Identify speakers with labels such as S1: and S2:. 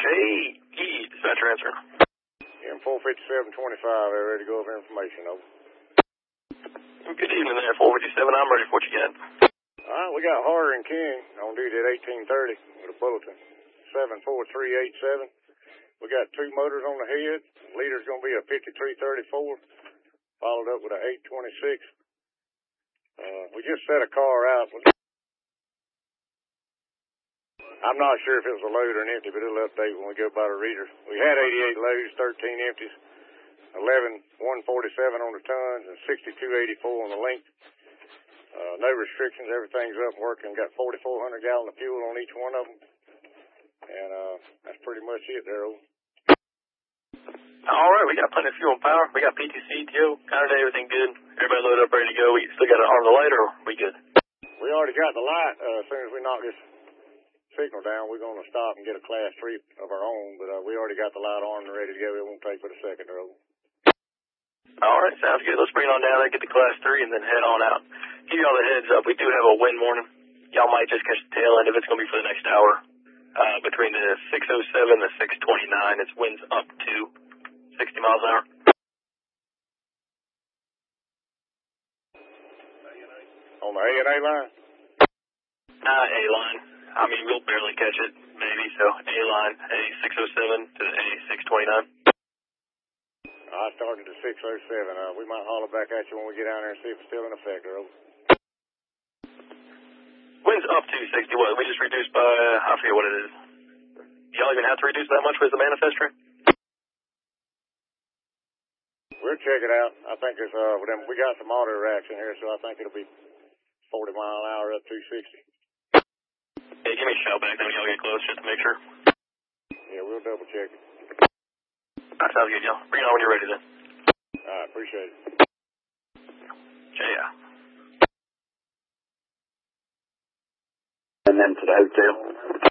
S1: Hey, dispatcher answer.
S2: M45725, they're ready to go over information, over.
S1: Good evening there, 457. I'm ready for what you got.
S2: Alright, we got Harder and King on duty at 1830 with a bulletin. 74387. We got two motors on the head. Leader's going to be a 5334, followed up with a 826. We just set a car out. I'm not sure if it was a load or an empty, but it'll update when we go by the reader. We had 88 loads, 13 empties, 11 147 on the tons, and 6284 on the length. No restrictions, everything's up and working. Got 4,400 gallons of fuel on each one of them. And that's pretty much it there, over.
S1: All right, we got plenty of fuel and power. We got PTC, TO, counter day, everything good. Everybody loaded up, ready to go. We still got to arm the light, or we good?
S2: We already got the light. As soon as we knock this signal down, we're going to stop and get a class 3 of our own, but we already got the light armed and ready to go. It won't take but a second or over.
S1: All right, sounds good. Let's bring it on down there, get the class 3, and then head on out. Give y'all the heads up. We do have a wind warning. Y'all might just catch the tail end if it's going to be for the next hour. Between the 607 and the 629, it's winds up to 60 miles an hour.
S2: On the A&A line?
S1: A-line. I mean, we'll barely catch it, maybe, so A-line, A607 to A629.
S2: I started at 607. We might holler back at you when we get down there and see if it's still in effect, or over.
S1: Wind's up to 60. What? We just reduced by, I forget what it is. Y'all even have to reduce that much with the manifest train?
S2: We'll check it out. I think it's, we got some auto racks in here, so I think it'll be 40 mile an hour up to 60.
S1: Hey, give me a shout back then when y'all get close, just to make sure.
S2: Yeah, we'll double check it.
S1: That sounds good, y'all. Bring it on when you're ready then.
S2: Alright, appreciate it.
S1: Yeah.
S3: And then to the hotel.